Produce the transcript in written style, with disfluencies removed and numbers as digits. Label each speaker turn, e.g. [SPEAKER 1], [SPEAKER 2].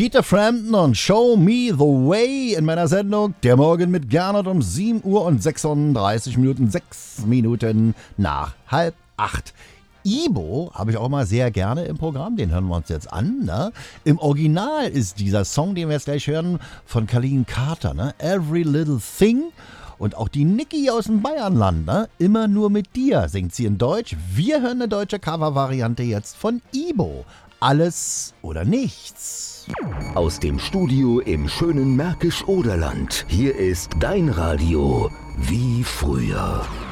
[SPEAKER 1] Peter Frampton und Show Me the Way in meiner Sendung Der Morgen mit Gernot um 7 Uhr und 36 Minuten, 6 Minuten nach 7:30. Ibo habe ich auch mal sehr gerne im Programm, den hören wir uns jetzt an. Ne? Im Original ist dieser Song, den wir jetzt gleich hören, von Colleen Carter, ne? Every Little Thing. Und auch die Niki aus dem Bayernland, ne? Immer nur mit dir, singt sie in Deutsch. Wir hören eine deutsche Covervariante jetzt von Ibo. Alles oder nichts.
[SPEAKER 2] Aus dem Studio im schönen Märkisch-Oderland. Hier ist dein Radio wie früher.